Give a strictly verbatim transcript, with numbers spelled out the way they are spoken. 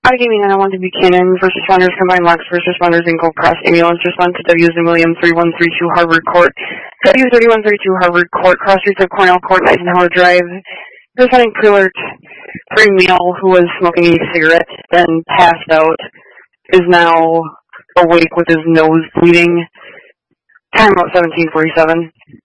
Allegheny nine one one to Buchanan, first responders, combined Lux, first responders in Gold Cross ambulance, respond to W. and William thirty-one thirty-two Harvard Court, W thirty-one thirty-two Harvard Court, cross streets of Cornell Court, Eisenhower Drive. Responding pre-alert, pre-meal, who was smoking a cigarette, then passed out, is now awake with his nose bleeding. Time about seventeen forty-seven.